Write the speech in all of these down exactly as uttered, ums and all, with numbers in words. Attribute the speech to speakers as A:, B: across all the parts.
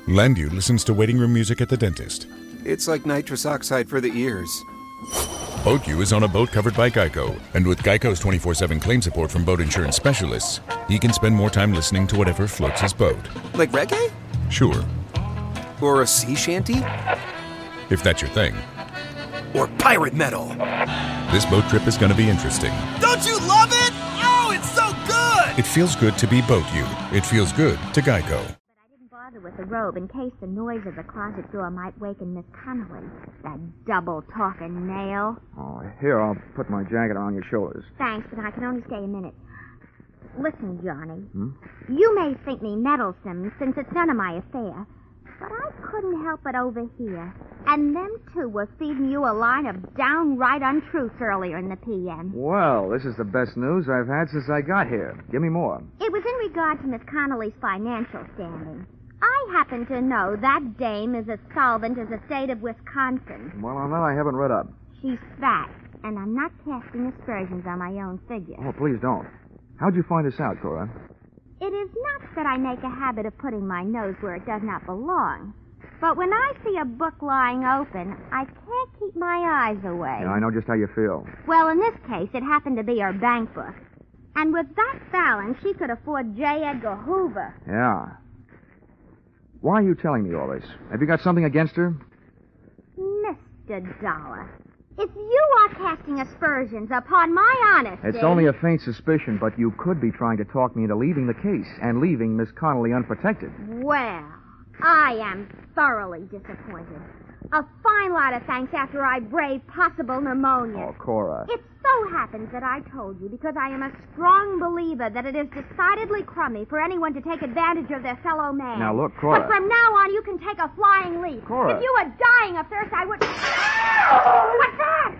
A: Landu listens to waiting room music at the dentist.
B: It's like nitrous oxide for the ears.
A: BoatU is on a boat covered by Geico, and with Geico's twenty-four seven claim support from boat insurance specialists, he can spend more time listening to whatever floats his boat.
B: Like reggae?
A: Sure.
B: Or a sea shanty?
A: If that's your thing.
B: Or pirate metal.
A: This boat trip is going to be interesting.
B: Don't you love it? Oh, it's so good!
A: It feels good to be BoatU. It feels good to Geico.
C: But I didn't bother with the robe in case the noise of the closet door might waken Miss Connolly. That double-talking nail.
D: Oh, here, I'll put my jacket around your shoulders.
C: Thanks, but I can only stay a minute. Listen, Johnny.
D: Hmm?
C: You may think me meddlesome, since it's none of my affair, but I couldn't help but overhear. And them two were feeding you a line of downright untruths earlier in the P M.
D: Well, this is the best news I've had since I got here. Give me more.
C: It was in regard to Miss Connolly's financial standing. I happen to know that dame is as solvent as the state of Wisconsin.
D: Well, on that I haven't read up.
C: She's fat, and I'm not casting aspersions on my own figure.
D: Oh, please don't. How'd you find this out, Cora?
C: It is not that I make a habit of putting my nose where it does not belong. But when I see a book lying open, I can't keep my eyes away.
D: Yeah, I know just how you feel.
C: Well, in this case, it happened to be her bank book. And with that balance, she could afford J. Edgar Hoover.
D: Yeah. Why are you telling me all this? Have you got something against her?
C: Mister Dollar, if you are casting aspersions upon my honesty...
D: It's only a faint suspicion, but you could be trying to talk me into leaving the case and leaving Miss Connolly unprotected.
C: Well, I am thoroughly disappointed. A fine lot of thanks after I braved possible pneumonia.
D: Oh, Cora.
C: It so happens that I told you because I am a strong believer that it is decidedly crummy for anyone to take advantage of their fellow man.
D: Now, look, Cora.
C: But from now on, you can take a flying leap.
D: Cora.
C: If you were dying of thirst, I would... What's that?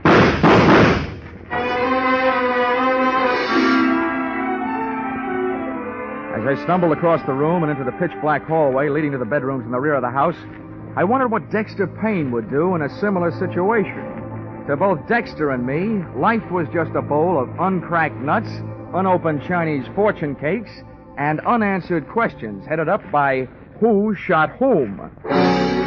D: As I stumbled across the room and into the pitch-black hallway leading to the bedrooms in the rear of the house, I wondered what Dexter Payne would do in a similar situation. To both Dexter and me, life was just a bowl of uncracked nuts, unopened Chinese fortune cakes, and unanswered questions headed up by Who Shot Whom?